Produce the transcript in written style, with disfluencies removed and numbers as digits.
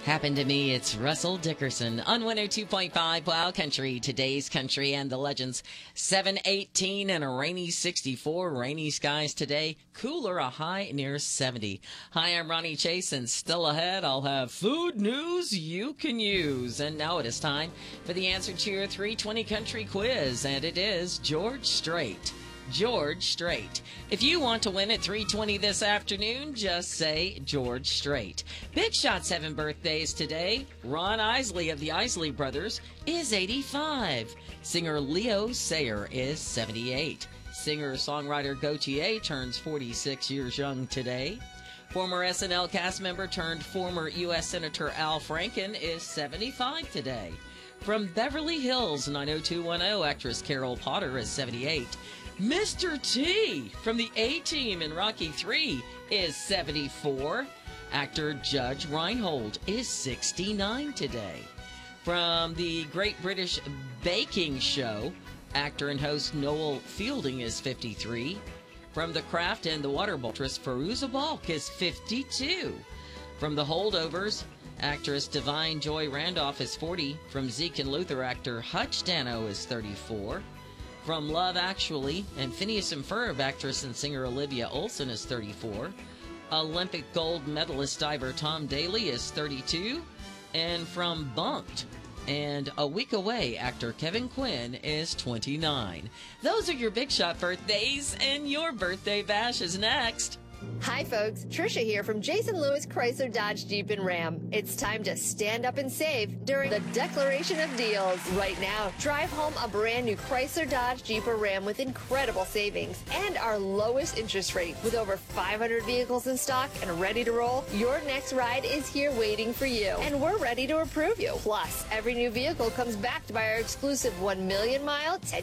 Happened to me, it's Russell Dickerson on 102.5 Wild Country, today's country and the legends. 718 and a rainy 64, rainy skies today, cooler, a high near 70. Hi, I'm Ronnie Chase, and still ahead, I'll have food news you can use. And now it is time for the answer to your 320 country quiz, and it is George Strait. George Strait. If you want to win at 3:20 this afternoon, just say George Strait. Big Shot's having birthdays today. Ron Isley of the Isley Brothers is 85. Singer Leo Sayer is 78. Singer-songwriter Gautier turns 46 years young today. Former SNL cast member turned former U.S. Senator Al Franken is 75 today. From Beverly Hills 90210, actress Carol Potter is 78. Mr. T from the A-Team in Rocky III is 74. Actor Judge Reinhold is 69 today. From the Great British Baking Show, actor and host Noel Fielding is 53. From The Craft and the Water Actress Fairuza Balk is 52. From The Holdovers, actress Divine Joy Randolph is 40. From Zeke and Luther, actor Hutch Dano is 34. From Love Actually and Phineas and Ferb, actress and singer Olivia Olson is 34. Olympic gold medalist diver Tom Daley is 32. And from Bunked and A Week Away, actor Kevin Quinn is 29. Those are your Big Shot birthdays, and your birthday bash is next. Hi folks, Trisha here from Jason Lewis Chrysler Dodge Jeep and Ram. It's time to stand up and save during the Declaration of Deals. Right now, drive home a brand new Chrysler Dodge Jeep or Ram with incredible savings and our lowest interest rate. With over 500 vehicles in stock and ready to roll, your next ride is here waiting for you, and we're ready to approve you. Plus, every new vehicle comes backed by our exclusive 1 million mile